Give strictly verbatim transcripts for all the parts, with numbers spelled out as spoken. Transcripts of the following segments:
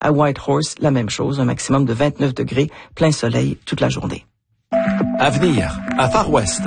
À Whitehorse, la même chose, un maximum de vingt-neuf degrés, plein soleil toute la journée. À venir, à Far West.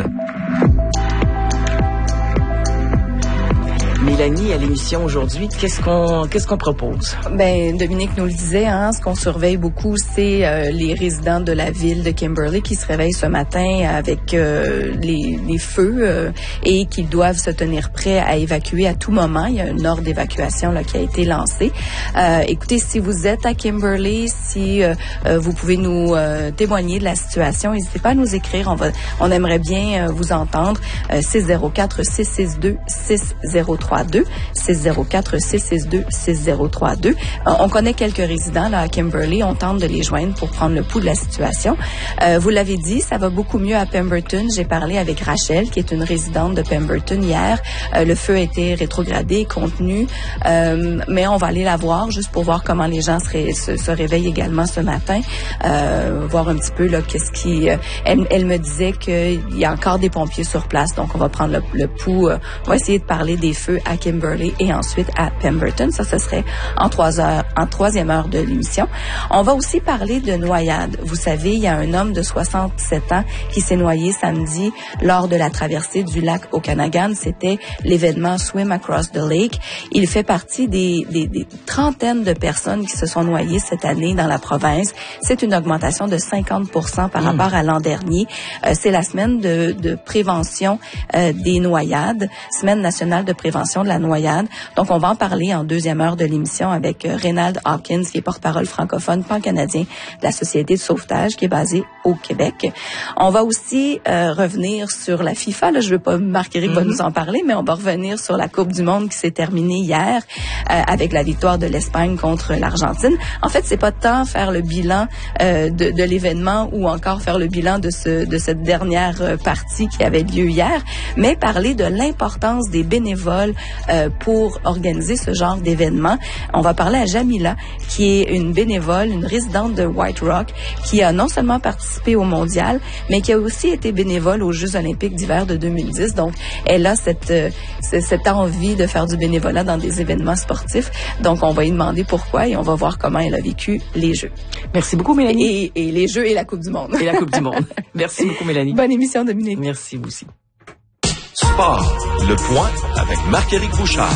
Mélanie, à l'émission aujourd'hui, qu'est-ce qu'on qu'est-ce qu'on propose? Ben Dominique nous le disait, hein, ce qu'on surveille beaucoup, c'est euh, les résidents de la ville de Kimberley qui se réveillent ce matin avec euh, les, les feux euh, et qui doivent se tenir prêts à évacuer à tout moment. Il y a un ordre d'évacuation là qui a été lancé. Euh, écoutez, si vous êtes à Kimberley, si euh, euh, vous pouvez nous euh, témoigner de la situation, n'hésitez pas à nous écrire. On va, on aimerait bien euh, vous entendre. Euh, six zéro quatre, six six deux, six zéro trois deux, six zéro quatre, six six deux, six zéro trois deux. Euh, on connaît quelques résidents là à Kimberley. On tente de les joindre pour prendre le pouls de la situation. Euh, vous l'avez dit, ça va beaucoup mieux à Pemberton. J'ai parlé avec Rachel, qui est une résidente de Pemberton hier. Euh, le feu a été rétrogradé, contenu, euh, mais on va aller la voir juste pour voir comment les gens se, ré, se, se réveillent également ce matin, euh, voir un petit peu là qu'est-ce qui. Euh, elle, elle me disait qu'il y a encore des pompiers sur place, donc on va prendre le, le pouls. Euh, on va essayer de parler des feux à Kimberley et ensuite à Pemberton. Ça, ce serait en trois heures, en troisième heure de l'émission. On va aussi parler de noyade. Vous savez, il y a un homme de soixante-sept ans qui s'est noyé samedi lors de la traversée du lac Okanagan. C'était l'événement Swim Across the Lake. Il fait partie des, des, des trentaines de personnes qui se sont noyées cette année dans la province. C'est une augmentation de cinquante pour cent par mmh. rapport à l'an dernier. Euh, c'est la semaine de, de prévention euh, des noyades, semaine nationale de prévention de la noyade. Donc, on va en parler en deuxième heure de l'émission avec euh, Reynald Hawkins, qui est porte-parole francophone pan-canadien de la Société de sauvetage, qui est basée au Québec. On va aussi euh, revenir sur la FIFA. Là, je ne veux pas, Marc-Éric mm-hmm. va nous en parler, mais on va revenir sur la Coupe du monde qui s'est terminée hier euh, avec la victoire de l'Espagne contre l'Argentine. En fait, c'est pas tant faire le bilan euh, de, de l'événement ou encore faire le bilan de, ce, de cette dernière euh, partie qui avait lieu hier, mais parler de l'importance des bénévoles Euh, pour organiser ce genre d'événement. On va parler à Jamila, qui est une bénévole, une résidente de White Rock, qui a non seulement participé au mondial, mais qui a aussi été bénévole aux Jeux olympiques d'hiver de deux mille dix. Donc, elle a cette, euh, cette envie de faire du bénévolat dans des événements sportifs. Donc, on va lui demander pourquoi et on va voir comment elle a vécu les Jeux. Merci beaucoup, Mélanie. Et, et les Jeux et la Coupe du monde. Et la Coupe du monde. Merci beaucoup, Mélanie. Bonne émission, Dominique. Merci, vous aussi. Sport, le point avec Marc-Éric Bouchard.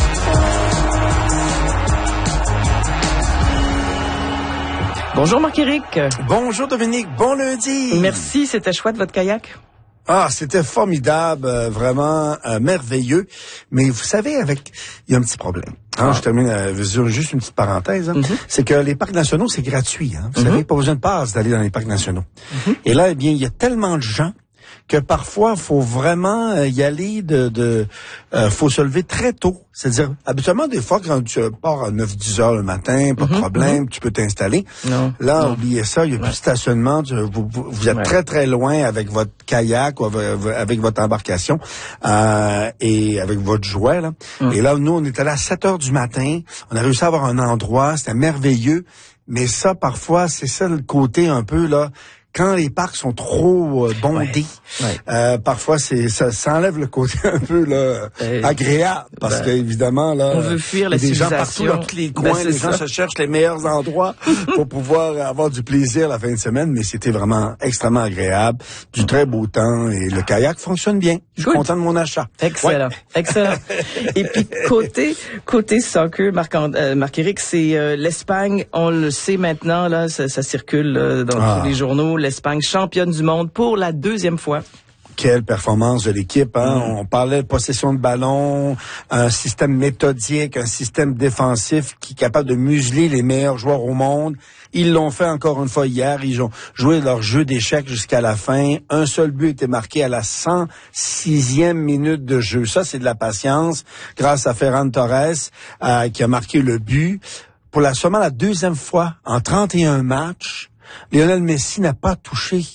Bonjour Marc-Éric. Bonjour Dominique, bon lundi. Merci, c'était chouette votre kayak. Ah, c'était formidable, euh, vraiment euh, merveilleux. Mais vous savez, avec il y a un petit problème. Hein, ah. Je termine euh, juste une petite parenthèse. Hein. Mm-hmm. C'est que les parcs nationaux, c'est gratuit. Hein. Vous mm-hmm. savez, pas besoin de passe d'aller dans les parcs nationaux. Mm-hmm. Et là, eh bien, il y a tellement de gens que parfois, faut vraiment y aller de, de euh, faut se lever très tôt. C'est-à-dire, habituellement, des fois, quand tu pars à neuf dix heures le matin, pas de mm-hmm, problème, mm-hmm. tu peux t'installer. Non, Là, non. oubliez ça, il n'y a ouais. plus de stationnement. Tu, vous, vous êtes ouais. très, très loin avec votre kayak ou avec votre embarcation euh, et avec votre jouet. Là. Mm. Et là, nous, on est allé à sept heures du matin. On a réussi à avoir un endroit. C'était merveilleux. Mais ça, parfois, c'est ça le côté un peu, là... Quand les parcs sont trop euh, bondés, ouais, ouais. Euh, parfois c'est ça, ça enlève le côté un peu là euh, agréable parce ben, que évidemment là, on veut fuir la des gens partout dans tous les coins, ben, les ça. gens se cherchent les meilleurs endroits pour pouvoir avoir du plaisir la fin de semaine. Mais c'était vraiment extrêmement agréable, du très beau temps et le kayak fonctionne bien. Je suis content de mon achat. Excellent, ouais. excellent. Et puis côté côté soccer, Marc euh, Marc-Éric, c'est euh, l'Espagne. On le sait maintenant là, ça, ça circule euh, dans ah. tous les journaux. L'Espagne championne du monde pour la deuxième fois. Quelle performance de l'équipe, hein? Mmh. On parlait de possession de ballon, un système méthodique, un système défensif qui est capable de museler les meilleurs joueurs au monde. Ils l'ont fait encore une fois hier. Ils ont joué leur jeu d'échecs jusqu'à la fin. Un seul but était marqué à la cent sixième minute de jeu. Ça, c'est de la patience grâce à Ferran Torres euh, qui a marqué le but. Pour la seulement la deuxième fois en trente et un matchs, Lionel Messi n'a pas touché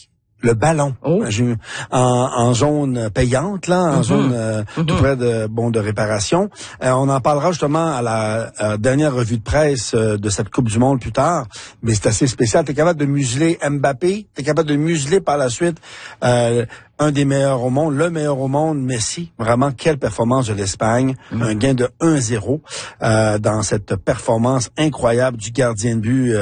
le ballon oh. en, en zone payante, là, en mm-hmm. zone euh, mm-hmm. tout près de bon de réparation. Euh, on en parlera justement à la à dernière revue de presse euh, de cette Coupe du Monde plus tard, mais c'est assez spécial. T'es capable de museler Mbappé, t'es capable de museler par la suite euh, un des meilleurs au monde, le meilleur au monde, Messi. Vraiment, quelle performance de l'Espagne. Mm. Un gain de un zéro euh, dans cette performance incroyable du gardien de but euh,